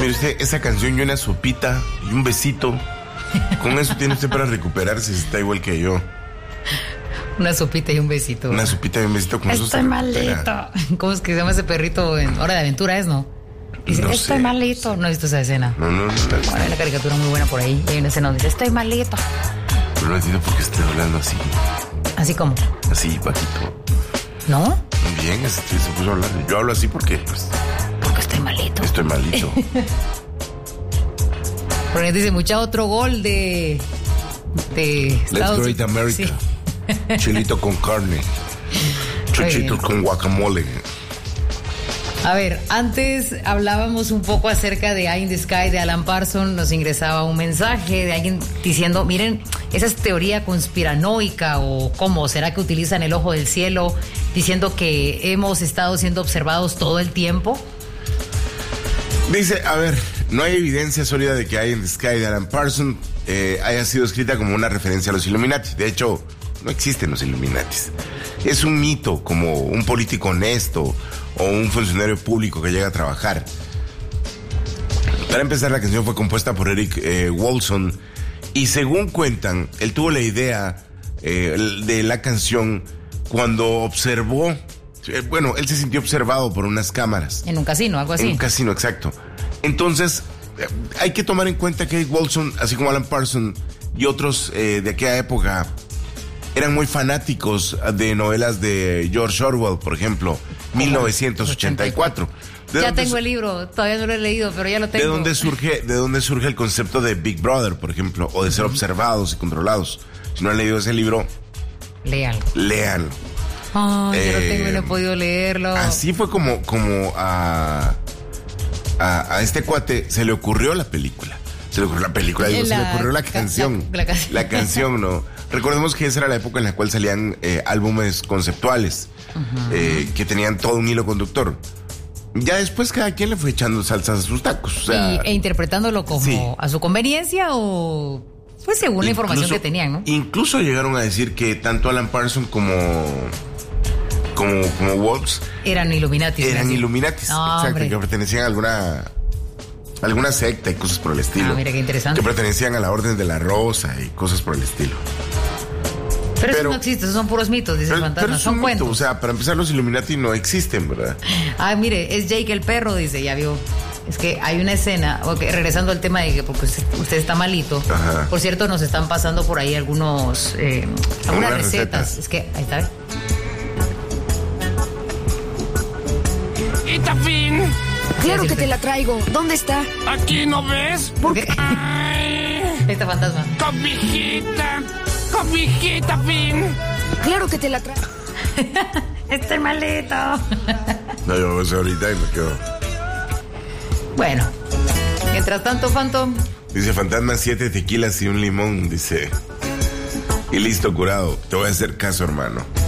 Mire usted, esa canción y una sopita y un besito. Con eso tiene usted para recuperarse si está igual que yo. Una sopita y un besito. Una sopita y un besito con eso. Estoy malito. ¿Cómo es que se llama ese perrito en Hora de Aventura? ¿No? Dice, No estoy sé. malito. ¿No has visto esa escena? No. Bueno, hay una caricatura muy buena por ahí. Hay una escena donde dice, estoy malito. Pero no entiendo por qué estoy hablando así. Así como, Así, bajito. ¿no? Bien, se puso a hablar. Yo hablo así porque, pues, Porque estoy malito. estoy malito. Porque dice, mucha otro gol de Let's Great America. Sí. Chilito con carne. Chuchitos con guacamole. A ver, antes hablábamos un poco acerca de Eye in the Sky de Alan Parsons. Nos ingresaba un mensaje de alguien diciendo, miren, esa es teoría conspiranoica o cómo, ¿será que utilizan el ojo del cielo diciendo que hemos estado siendo observados todo el tiempo? Dice, a ver, no hay evidencia sólida de que Eye in the Sky de Alan Parsons haya sido escrita como una referencia a los Illuminati. De hecho, no existen los Illuminatis. Es un mito, como un político honesto o un funcionario público que llega a trabajar. Para empezar, la canción fue compuesta por Eric Wolfson y según cuentan, él tuvo la idea de la canción cuando observó, él se sintió observado por unas cámaras. En un casino, algo así. En un casino, exacto. Entonces, hay que tomar en cuenta que Eric Wolfson, así como Alan Parsons y otros de aquella época, eran muy fanáticos de novelas de George Orwell, por ejemplo, 1984. Ya tengo el libro, todavía no lo he leído, pero ya lo tengo. ¿De dónde surge el concepto de Big Brother, por ejemplo, o de ser observados y controlados? Si no han leído ese libro, léanlo. Ay, yo lo tengo y no he podido leerlo. Así fue como a este cuate se le ocurrió la película. Se le ocurrió la película, se le ocurrió la canción. La canción, ¿no? Recordemos que esa era la época en la cual salían álbumes conceptuales que tenían todo un hilo conductor. Ya después cada quien le fue echando salsas a sus tacos. O sea, e interpretándolo como sí, a su conveniencia o pues según la información que tenían, ¿no? Incluso llegaron a decir que tanto Alan Parsons como Wolves eran Illuminatis. Eran Illuminatis, exacto, hombre, que pertenecían a alguna secta y cosas por el estilo. Mira qué interesante. Que pertenecían a la Orden de la Rosa y cosas por el estilo. Pero eso no existe, esos son puros mitos, dice el fantasma, pero son cuentos. O sea, para empezar, los Illuminati no existen, ¿verdad? Mire, es Jake el perro, dice, ya vio. Es que hay una escena, regresando al tema de que porque usted está malito. Ajá. Por cierto, nos están pasando por ahí algunas recetas. Es que, ahí está. ¡Y Tapín! Claro que te la traigo. ¿Dónde está? ¿Aquí no ves? ¿Por qué? ¡Ay! Este fantasma. ¡Cobijita, Pin! Claro que te la traigo. Estoy malito. No, yo voy a ahorita y me quedo. Bueno, mientras tanto, Phantom. Dice Fantasma, 7 tequilas y un limón, dice. Y listo, curado. Te voy a hacer caso, hermano.